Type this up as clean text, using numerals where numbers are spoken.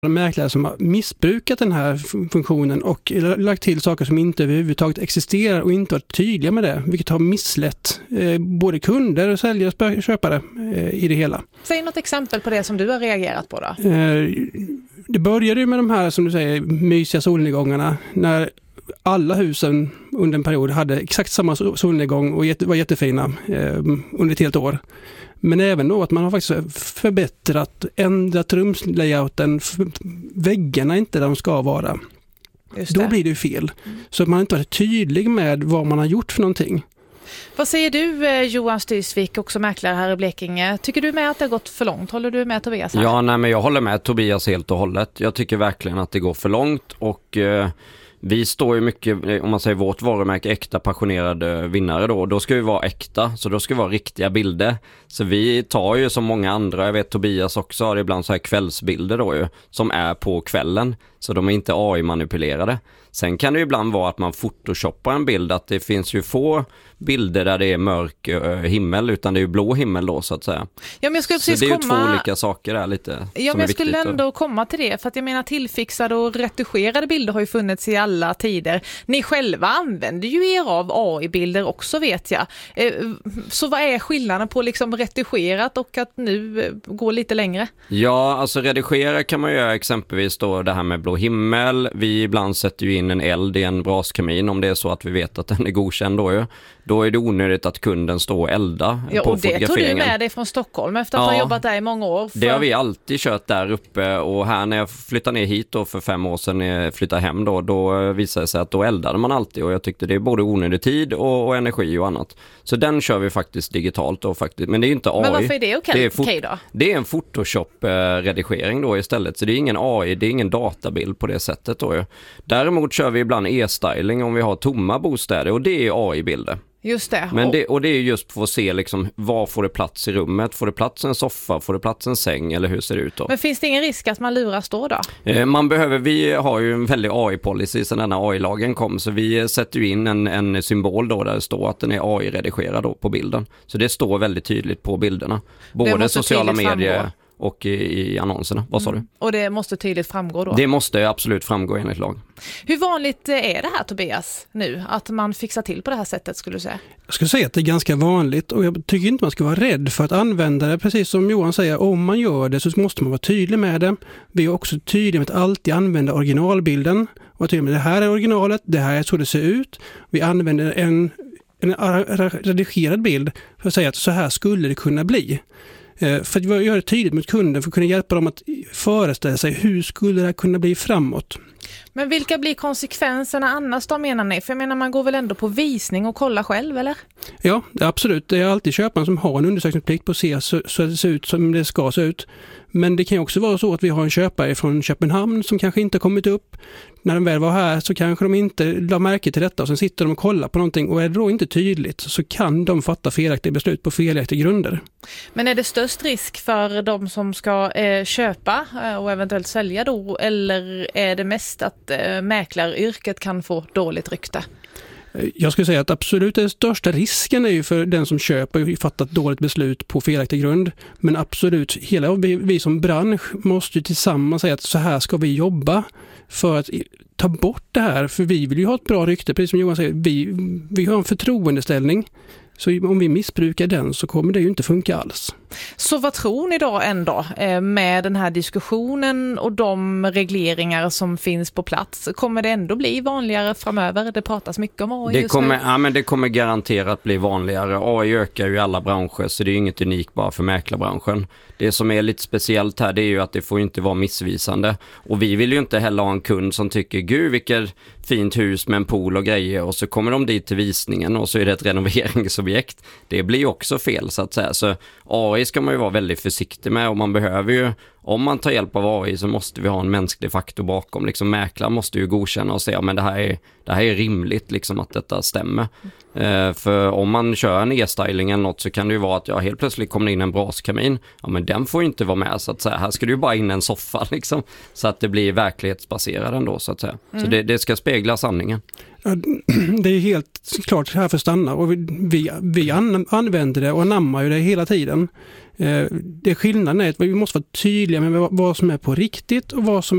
mäklare som har missbrukat den här funktionen och lagt till saker som inte överhuvudtaget existerar och inte varit tydliga med det, vilket har misslett både kunder och säljare och köpare i det hela. Säg något exempel på det som du har reagerat på då. Det började ju med de här, som du säger, mysiga solnedgångarna när alla husen under en period hade exakt samma solnedgång och var jättefina under ett helt år. Men även då att man har faktiskt förbättrat, ändrat rumslayouten, väggarna inte där de ska vara. Då blir det ju fel. Så att man inte varit tydlig med vad man har gjort för någonting. Vad säger du, Johan Styrsvik, också mäklare här i Blekinge? Tycker du med att det har gått för långt? Håller du med Tobias här? Ja, men jag håller med Tobias helt och hållet. Jag tycker verkligen att det går för långt och vi står ju mycket, om man säger vårt varumärke, äkta passionerade vinnare då ska vi vara äkta, så då ska vi vara riktiga bilder. Så vi tar ju som många andra, jag vet Tobias också har ibland så här kvällsbilder då ju, som är på kvällen, så de är inte AI-manipulerade. Sen kan det ju ibland vara att man photoshoppar en bild, att det finns ju få bilder där det är mörk himmel, utan det är ju blå himmel då så att säga. Ja, men jag skulle så det är ju två olika saker där lite. Ja, men jag skulle ändå komma till det, för att jag menar tillfixade och retuscherade bilder har ju funnits i alla tider. Ni själva använder ju er av AI-bilder också, vet jag. Så vad är skillnaden på liksom retuscherat och att nu gå lite längre? Ja, alltså redigera kan man göra exempelvis då det här med blå himmel. Vi ibland sätter ju in en eld i en braskamin om det är så att vi vet att den är godkänd då ju. Då är det onödigt att kunden står och eldar på fotograferingen. Ja, och det tog du med dig från Stockholm efter att ha jobbat där i många år. Det har vi alltid kört där uppe, och här när jag flyttade ner hit då för 5 år sedan när jag flyttade hem då visade det sig att då eldade man alltid, och jag tyckte det är både onödig tid och energi och annat. Så den kör vi faktiskt digitalt då faktiskt. Men det är ju inte AI. Men varför är det okej då? Det är en Photoshop-redigering då istället, så det är ingen AI, det är ingen databild på det sättet då ju. Däremot kör vi ibland e-styling om vi har tomma bostäder, och det är AI-bilder. Just det. Men det är just för att se liksom, var får det plats i rummet? Får det plats en soffa? Får det plats en säng? Eller hur ser det ut då? Men finns det ingen risk att man luras då? Vi har ju en väldigt AI-policy sedan denna AI-lagen kom, så vi sätter ju in en symbol då där det står att den är AI-redigerad då på bilden. Så det står väldigt tydligt på bilderna. Både sociala medier och i annonserna. Vad sa du? Och det måste tydligt framgå då? Det måste absolut framgå enligt lag. Hur vanligt är det här, Tobias, nu? Att man fixar till på det här sättet, skulle du säga? Jag skulle säga att det är ganska vanligt, och jag tycker inte man ska vara rädd för att använda det. Precis som Johan säger, om man gör det så måste man vara tydlig med det. Vi är också tydliga med att alltid använda originalbilden. Och tydliga med det här är originalet, det här är så det ser ut. Vi använder en redigerad bild för att säga att så här skulle det kunna bli. För att göra det tydligt mot kunden, för att kunna hjälpa dem att föreställa sig hur skulle det kunna bli framåt. Men vilka blir konsekvenserna annars då, menar ni? För jag menar, man går väl ändå på visning och kollar själv, eller? Ja, absolut. Det är alltid köparen som har en undersökningsplikt på att se så att det ser ut som det ska se ut. Men det kan ju också vara så att vi har en köpare från Köpenhamn som kanske inte kommit upp. När de väl var här så kanske de inte la märke till detta, och sen sitter de och kollar på någonting, och är det då inte tydligt så kan de fatta felaktiga beslut på felaktiga grunder. Men är det störst risk för de som ska köpa och eventuellt sälja då, eller är det mest att mäklaryrket kan få dåligt rykte? Jag skulle säga att absolut den största risken är ju för den som köper och fattat dåligt beslut på felaktig grund. Men absolut, hela vi som bransch måste ju tillsammans säga att så här ska vi jobba för att ta bort det här. För vi vill ju ha ett bra rykte, precis som Johan säger. Vi har en förtroendeställning. Så om vi missbrukar den så kommer det ju inte funka alls. Så vad tror ni då ändå med den här diskussionen och de regleringar som finns på plats? Kommer det ändå bli vanligare framöver? Det pratas mycket om AI just nu. Ja, men det kommer garanterat bli vanligare. AI ökar ju i alla branscher, så det är inget unikt bara för mäklarbranschen. Det som är lite speciellt här, det är ju att det får inte vara missvisande. Och vi vill ju inte heller ha en kund som tycker, gud vilket fint hus med en pool och grejer, och så kommer de dit till visningen och så är det ett renoveringsobjekt. Det blir ju också fel så att säga. Så AI ska man ju vara väldigt försiktig med, och man behöver ju, om man tar hjälp av AI så måste vi ha en mänsklig faktor bakom. Liksom mäklare måste ju godkänna och säga, men det här är rimligt liksom att detta stämmer. För om man kör en e-styling eller något så kan det ju vara att helt plötsligt kommer in en braskamin. Ja, men den får ju inte vara med så att säga. Här ska du ju bara in en soffa liksom, så att det blir verklighetsbaserad ändå så att säga. Så det ska spegla sanningen. Ja, det är helt klart här för stanna, och vi använder det och anammar ju det hela tiden. Det skillnaden är att vi måste vara tydliga med vad som är på riktigt och vad som